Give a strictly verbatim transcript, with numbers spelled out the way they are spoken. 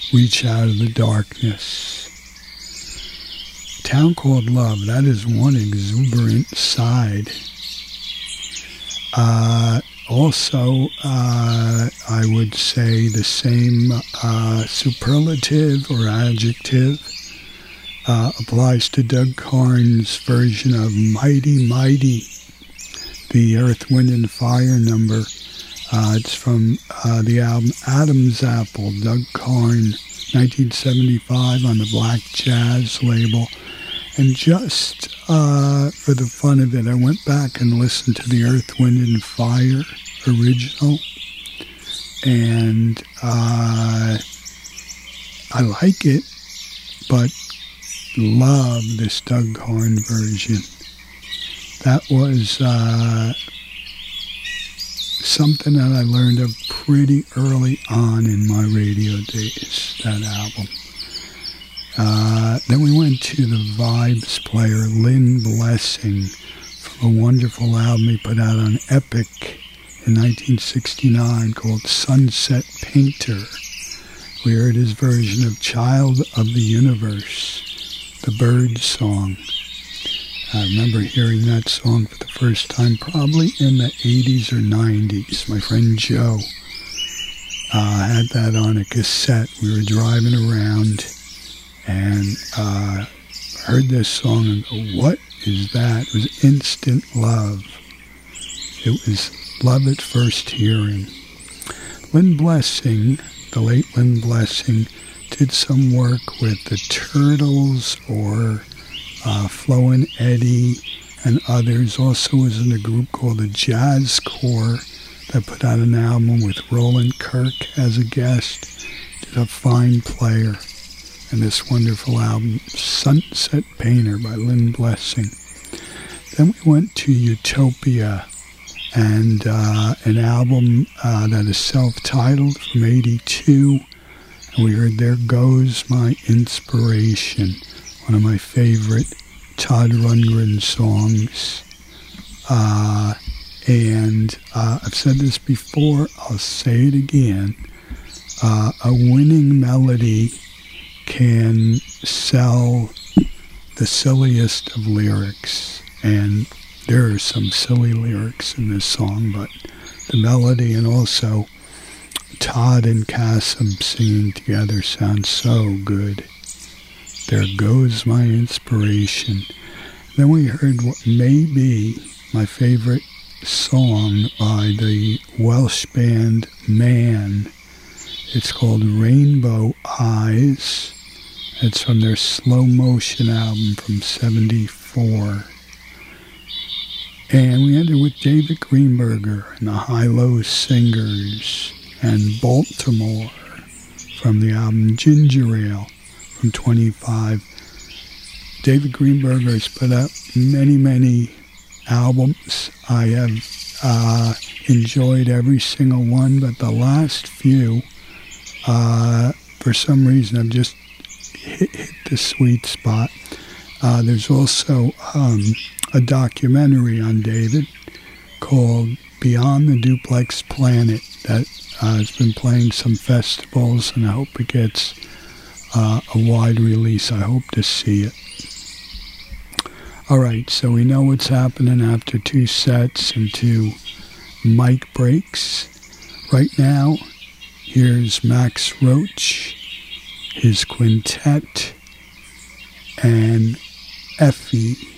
Reach Out of the Darkness. Town Called Love, that is one exuberant side. Uh, also, uh, I would say the same uh, superlative or adjective uh, applies to Doug Carn's version of Mighty Mighty, the Earth, Wind and Fire number. Uh, it's from uh, the album Adam's Apple, Doug Carn, nineteen seventy-five on the Black Jazz label. And just uh, for the fun of it, I went back and listened to the Earth, Wind and Fire original. And uh, I like it, but love this Doug Carn version. That was uh, something that I learned of pretty early on in my radio days, that album. Uh, then we went to the Vibes player, Lynn Blessing, from a wonderful album he put out on Epic in nineteen sixty-nine called Sunset Painter. We heard his version of Child of the Universe, the Bird song. I remember hearing that song for the first time probably in the eighties or nineties. My friend Joe uh, had that on a cassette. We were driving around and uh, heard this song and go, what is that? It was instant love. It was love at first hearing. Lynn Blessing, the late Lynn Blessing, did some work with the Turtles or uh, Flo and Eddie and others. Also was in a group called the Jazz Corps that put out an album with Roland Kirk as a guest. Did a fine player. And this wonderful album, Sunset Painter by Lynn Blessing. Then we went to Utopia and uh, an album uh, that is self-titled from eighty-two. And we heard There Goes My Inspiration, one of my favorite Todd Rundgren songs. Uh, and uh, I've said this before, I'll say it again. Uh, a winning melody can sell the silliest of lyrics, and there are some silly lyrics in this song, but the melody and also Todd and Kasim singing together sounds so good. There Goes My Inspiration. Then we heard what may be my favorite song by the Welsh band Man. It's called Rainbow Eyes. It's from their Slow Motion album from seventy-four. And we ended with David Greenberger and the High-Low Singers and Baltimore from the album Ginger Ale from twenty-five. David Greenberger has put out many, many albums. I have uh, enjoyed every single one, but the last few, uh, for some reason, I've just hit, hit the sweet spot. Uh, there's also um, a documentary on David called Beyond the Duplex Planet that uh, has been playing some festivals, and I hope it gets uh, a wide release. I hope to see it. All right, so we know what's happening after two sets and two mic breaks. Right now, here's Max Roach, his quintet, and Effie.